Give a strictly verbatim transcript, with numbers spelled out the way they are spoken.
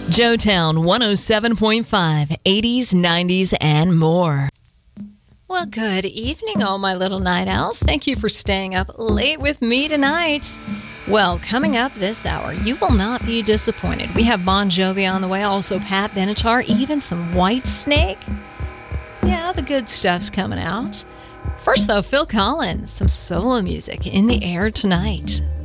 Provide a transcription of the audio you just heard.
Joetown one oh seven point five, eighties, nineties, and more. Well, good evening, all my little night owls. Thank you for staying up late with me tonight. Well, coming up this hour, you will not be disappointed. We have Bon Jovi on the way, also Pat Benatar, even some Whitesnake. Yeah, the good stuff's coming out. First, though, Phil Collins, some solo music in the air tonight.